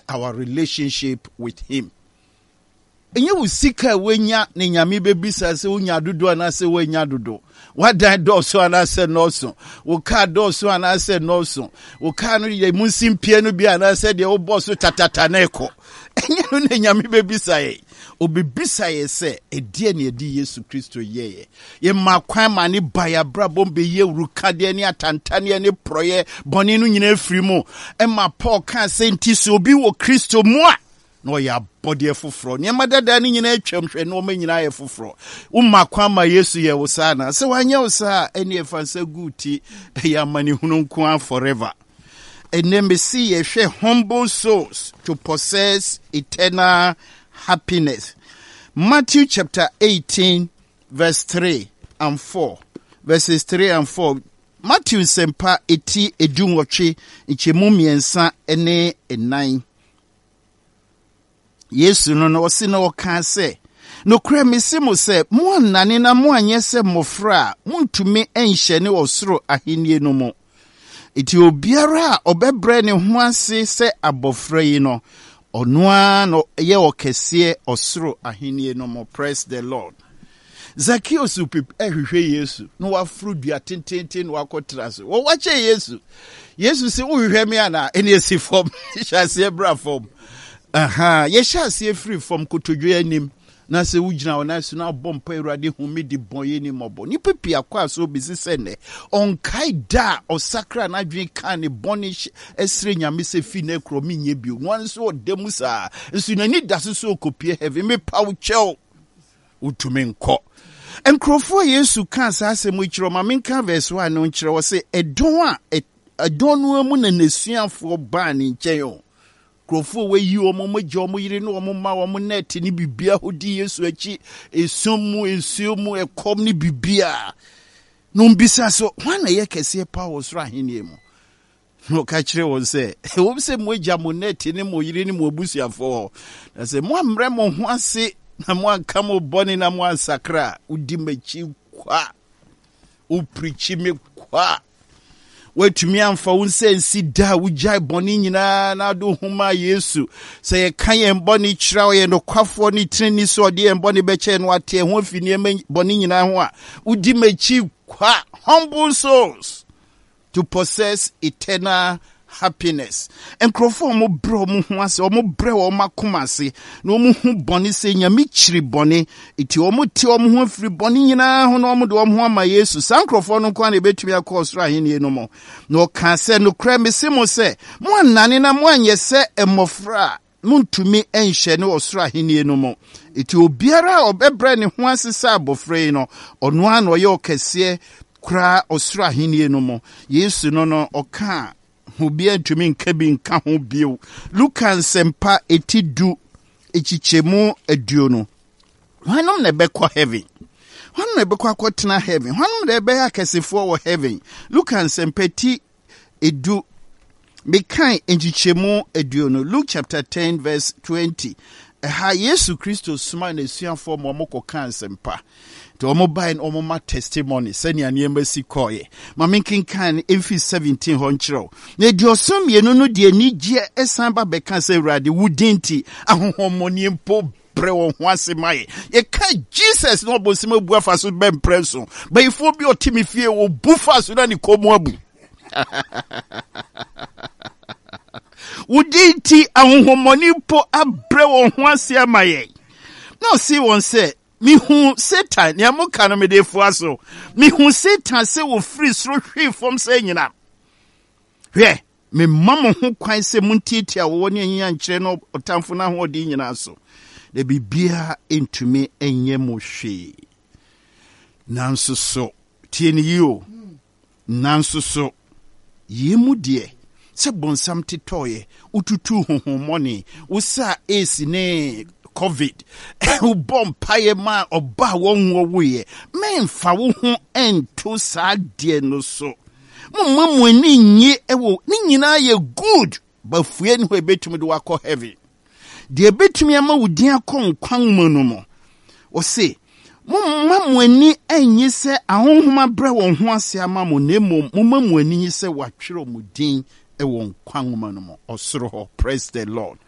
our relationship with him. Enye usika wenya ne nyame bebisa se unya dodo anase wenya dodo. Wadan doso anase noso. Woka doso anase noso. Woka no ye munsimpie no bia anase de oboso tatata na eko. Enye no ne nyame bebisa ye. Obebisa ye se edie ne edi Yesu Kristo ye. Ye makwan ma ne baya brabo be ye urukade ne atantane ne proye bone no nyina afiri mu. Emma Paul kan se ntisi obi wo Kristo mu a no ya body fufro niema dada ni nyina atwamhwe no ma nyina ye fufro umma kwama Yesu ye wosana se wanya wosa eni efansa guti ya mani hununku forever ene see ye hwe humble souls to possess eternal happiness. Matthew chapter 18 verse 3 and 4 verses 3 and 4. Matthew sempa eti edunwotwe ichemu miensa ene enan. Yesu no osi na oka se no kra mesimu se mo anane na mo anye se mofra muntumi enhye ne osoro ahenie no mo iti obiara obebre ne ho ase se abofra yi no onua no ye okese osoro ahenie no mo. Praise the Lord. Zacchaeus ehwehwe Yesu no wafru dua tententen wakotra so wo wache Yesu se uhwehwe me ana ene esi form hyase bra form. Ye shall see free from kotodwe anim na se wugina ona su na bompa Awurade humi di bonye ni mobo ni pepi akwa so bisi sene onkai da osakra na dwen kan ne bonish esre nyame se fi na ekro minye bio no nso odemu sa nso na ni daso so kopie heaven me paw chew utumi nko enkrofo Yesu kan sa asemu kiro ma menka verse 1 no nkire wo se edon no mu na nesuafo ba ni nchen Krofo we yi omo moje omo yire no omo ma omo net ni bibia hodi Yesu achi esumu ekom ni bibia no mbisa so wana ye kese power so ahenie mu no ka kire won se wo se moja mo net ni mo yire ni mo busuafo na se mo amre mo ho ase na mo anka mo boni na mo ansakra udi machi kwa u preach me kwa wetumi amfa wonsensi da wujai boni nyina na do huma Yesu se ye kan ye boni kira ye no kwafo ni treni so de ye boni beche no ate ho fini boni nyina ho a udi machi kwa humble souls to possess eternal happiness. Enkrofo mo bro mo ho ase o mo bre o makomase na o mo hu boni se nyame chiri boni iti o mo ti o mo ho afiri boni nyina ho na o mo de o mo ama Yesu sankrofo no kwa na betumi akosoro ahenie no mo no ka se no kra mesimo se mo anane na mo anye se emofra muntumi enhye ne osoro ahenie no mo iti obiara obebre ne ho ase sa abofre no ono an oye okese kra osoro ahenie no mo Yesu no oka Hubia tumi nkabi nka ho bio. Luka sempa etidu echichemu eduono. Hwanom na bekọ heaven. Hwanom na bekọ akotena heaven. Hwanom na be akesefo wo heaven. Luka sempa eti edu mekan echichemu eduono. Luke chapter 10 verse 20. Ha Yesu Kristo suma na esuafo mo kokan sempa. To mobile or mama testimony, send your embassy koye. Maminkin can every 17 honchro. Ne diosum ye no de ni je esamba bekan se radi wudinti ahomonium po brewo hwase mai. Ye ka Jesus no bosimo buafa so bem preso. But if obi otimi fie wo bufa so na ni komo abu. Wudinti ahomonium po abrewo hwase amaye. Now see one say Mihu Satan, ya muka no medefo aso. Mihu Satan se wo free sro hwe fom se nyina. Hwe, me mamo ho kwan se muntieti a wo ne anya nkyere no otamfo na ho odi nyina so. De bibia entumi enye mo hwe. Nanso so, tie ni yo. Nanso so, yemu de se bonsam tetoye, ututu honhomoni, usa esi ne COVID. Ubom paye ma oba wonwo wuye. Memfa wo ho ento sa de no so. Mummu ani nye ewo ni nyina ye good. Ba fue ni ho ebetumi do akọ heaven. De ebetumi ama wudin akọ nkwan mu no mo. O se mummu ani enye se ahonhoma bre won ho ase ama mo nemo mummu ani se watwero mu din ewo nkwan mu no mo. Osoro ho. Praise the Lord.